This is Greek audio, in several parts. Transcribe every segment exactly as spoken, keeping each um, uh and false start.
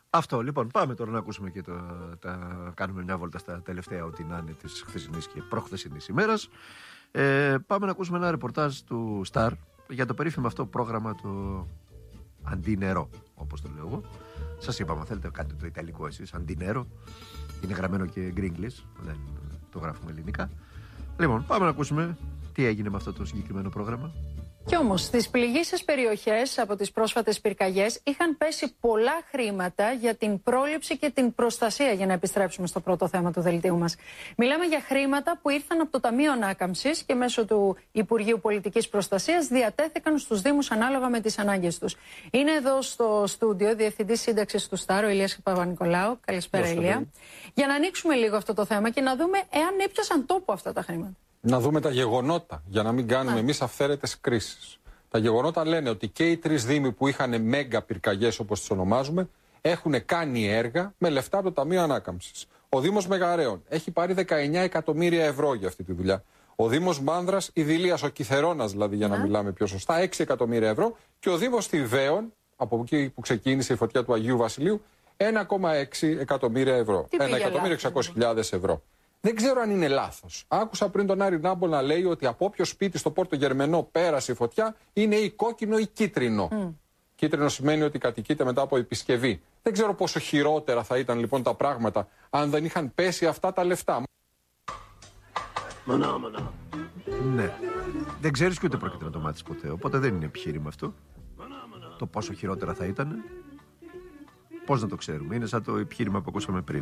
Αυτό λοιπόν. Πάμε τώρα να ακούσουμε και το, τα, κάνουμε μια βόλτα στα τελευταία ό,τι να είναι της χθεσινής και προχθεσινής ημέρας. Ε, πάμε να ακούσουμε ένα ρεπορτάζ του Star για το περίφημο αυτό πρόγραμμα το Αντινερό, όπως το λέω εγώ. Σας είπαμε, θέλετε κάντε το ιταλικό εσείς, Αντινερό. Είναι γραμμένο και English, δεν το γράφουμε ελληνικά. Λοιπόν, πάμε να ακούσουμε τι έγινε με αυτό το συγκεκριμένο πρόγραμμα. Κι όμως στις πληγήσεις περιοχές από τις πρόσφατες πυρκαγιές είχαν πέσει πολλά χρήματα για την πρόληψη και την προστασία, για να επιστρέψουμε στο πρώτο θέμα του δελτίου μας. Μιλάμε για χρήματα που ήρθαν από το Ταμείο Ανάκαμψης και μέσω του Υπουργείου Πολιτικής Προστασίας διατέθηκαν στους Δήμους ανάλογα με τις ανάγκες τους. Είναι εδώ στο στούντιο Διευθυντής Σύνταξης του Στάρ, ο Ηλίας Παπα-Νικολάου. Καλησπέρα, Ηλία. Για να ανοίξουμε λίγο αυτό το θέμα και να δούμε εάν έπιασαν τόπο αυτά τα χρήματα. Να δούμε τα γεγονότα, για να μην κάνουμε εμείς αυθαίρετες κρίσεις. Τα γεγονότα λένε ότι και οι τρεις δήμοι που είχαν μέγα πυρκαγιές, όπως τις ονομάζουμε, έχουν κάνει έργα με λεφτά από το Ταμείο Ανάκαμψης. Ο Δήμος Μεγαρέων έχει πάρει δεκαεννιά εκατομμύρια ευρώ για αυτή τη δουλειά. Ο Δήμος Μάνδρας, Ιδηλίας, ο Κιθερώνας δηλαδή, για να yeah. μιλάμε πιο σωστά, έξι εκατομμύρια ευρώ. Και ο Δήμος Θηβαίων, από εκεί που ξεκίνησε η φωτιά του Αγίου Βασιλείου, ένα κόμμα έξι εκατομμύρια ευρώ. ένα εκατομμύριο εξακόσιες χιλιάδες ευρώ. Δεν ξέρω αν είναι λάθος. Άκουσα πριν τον Άρη Νάμπολ να λέει ότι από όποιο σπίτι στο Πόρτο Γερμενό πέρασε η φωτιά είναι ή κόκκινο ή κίτρινο. Mm. Κίτρινο σημαίνει ότι κατοικείται μετά από επισκευή. Δεν ξέρω πόσο χειρότερα θα ήταν λοιπόν τα πράγματα αν δεν είχαν πέσει αυτά τα λεφτά. Μανά, μανά. Ναι. Δεν ξέρεις και ούτε πρόκειται να το μάθεις ποτέ. Οπότε δεν είναι επιχείρημα αυτό. Το πόσο χειρότερα θα ήταν. Πώς να το ξέρουμε. Είναι σαν το επιχείρημα που ακούσαμε πριν.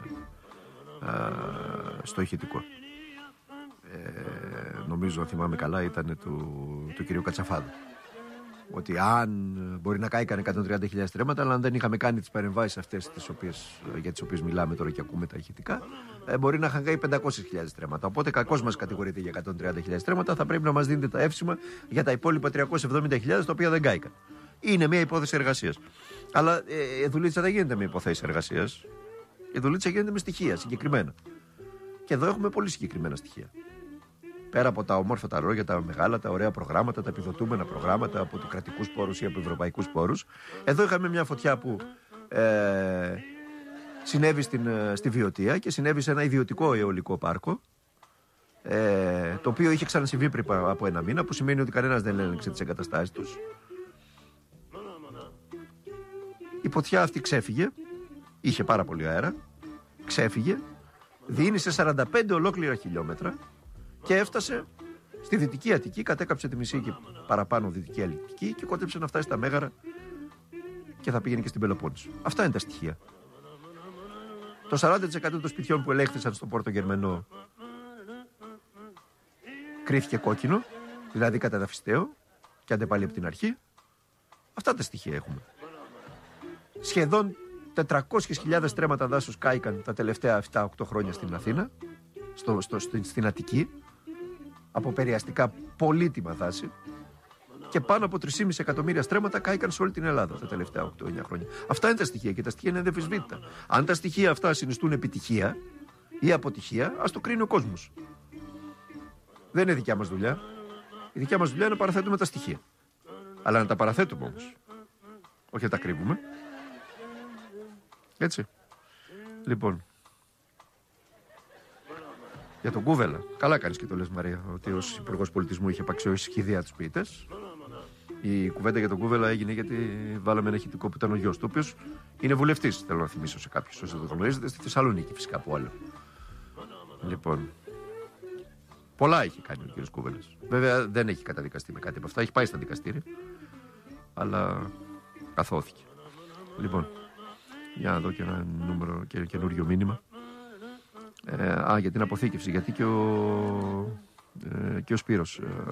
Στο ηχητικό. Ε, νομίζω, αν θυμάμαι καλά, ήταν του, του κυρίου Κατσαφάδου. Ότι αν μπορεί να κάηκαν εκατόν τριάντα χιλιάδες στρέμματα, αλλά αν δεν είχαμε κάνει τις παρεμβάσεις αυτές τις οποίες, για τις οποίες μιλάμε τώρα και ακούμε τα ηχητικά, ε, μπορεί να είχαν κάνει πεντακόσιες χιλιάδες στρέμματα. Οπότε κακώς μας κατηγορείται για εκατόν τριάντα χιλιάδες στρέμματα, θα πρέπει να μας δίνετε τα εύσημα για τα υπόλοιπα τριακόσιες εβδομήντα χιλιάδες τα οποία δεν κάηκαν. Είναι μια υπόθεση εργασίας. Αλλά ε, η δουλίτσα δεν γίνεται με υποθέσεις εργασίας. Η δουλίτσα γίνεται με στοιχεία συγκεκριμένα. Και εδώ έχουμε πολύ συγκεκριμένα στοιχεία. Πέρα από τα ομόρφωτα λόγια, τα μεγάλα, τα ωραία προγράμματα, τα επιδοτούμενα προγράμματα από του κρατικούς πόρους ή από ευρωπαϊκούς πόρους, εδώ είχαμε μια φωτιά που ε, συνέβη στην, στη Βιωτία και συνέβη σε ένα ιδιωτικό αιωλικό πάρκο, ε, το οποίο είχε ξανασυμβεί πριν από ένα μήνα, που σημαίνει ότι κανένας δεν έλεγξε τις εγκαταστάσεις τους. Η φωτιά αυτή ξέφυγε. Είχε πάρα πολύ αέρα, ξέφυγε, διήνυσε σαράντα πέντε ολόκληρα χιλιόμετρα και έφτασε στη Δυτική Αττική, κατέκαψε τη μισή και παραπάνω Δυτική Αττική και κόντεψε να φτάσει στα Μέγαρα και θα πήγαινε και στην Πελοπόννησο. Αυτά είναι τα στοιχεία. Το σαράντα τοις εκατό των σπιτιών που ελέγχθησαν στο Πόρτο Γερμενό κρίθηκε κόκκινο, δηλαδή καταδαφιστέο, και άντε πάλι από την αρχή. Αυτά τα στοιχεία έχουμε. Σχεδόν τετρακόσιες χιλιάδες στρέμματα δάσους κάηκαν τα τελευταία επτά οκτώ χρόνια στην Αθήνα, στο, στο, στην, στην Αττική, από περιαστικά πολύτιμα δάση, και πάνω από τρία κόμμα πέντε εκατομμύρια στρέμματα κάηκαν σε όλη την Ελλάδα τα τελευταία οκτώ εννιά χρόνια. Αυτά είναι τα στοιχεία και τα στοιχεία είναι αναμφισβήτητα. Αν τα στοιχεία αυτά συνιστούν επιτυχία ή αποτυχία, ας το κρίνει ο κόσμος. Δεν είναι δικιά μας δουλειά. Η δικιά μας δουλειά είναι να παραθέτουμε τα στοιχεία. Αλλά να τα παραθέτουμε όμως. Όχι να τα κρύβουμε. Έτσι. Λοιπόν. Για τον Κούβελα. Καλά κάνεις και το λες, Μαρία, ότι ως Υπουργός Πολιτισμού είχε απαξιώσει σχηδία τους ποιητές. Η κουβέντα για τον Κούβελα έγινε γιατί βάλαμε ένα ηχητικό που ήταν ο γιος του, ο οποίος είναι βουλευτής, θέλω να θυμίσω σε κάποιους όσοι δεν το γνωρίζετε, στη Θεσσαλονίκη φυσικά από άλλο. Λοιπόν. Πολλά έχει κάνει ο κύριος Κούβελας. Βέβαια δεν έχει καταδικαστεί με κάτι από αυτά, έχει πάει στα δικαστήρια, αλλά καθώθηκε. Λοιπόν. Για να δω και ένα νούμερο και καινούριο μήνυμα. Ε, α, για την αποθήκευση. Γιατί και ο, ε, και ο Σπύρος ε,